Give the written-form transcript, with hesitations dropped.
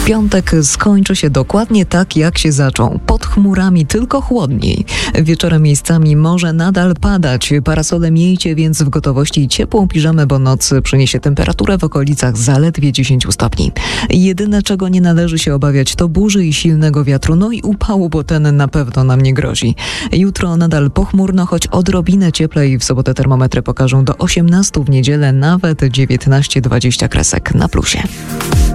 Piątek skończy się dokładnie tak, jak się zaczął. Pod chmurami, tylko chłodniej. Wieczorem miejscami może nadal padać. Parasole miejcie więc w gotowości i ciepłą piżamę, bo noc przyniesie temperaturę w okolicach zaledwie 10 stopni. Jedyne, czego nie należy się obawiać, to burzy i silnego wiatru, no i upału, bo ten na pewno nam nie grozi. Jutro nadal pochmurno, choć odrobinę cieplej. W sobotę termometry pokażą do 18, w niedzielę nawet 19-20 kresek na plusie.